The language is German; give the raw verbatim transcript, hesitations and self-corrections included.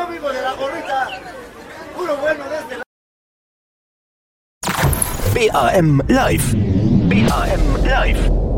amigos de la gorrita. Puro bueno de este. B A M Live. B A M Live.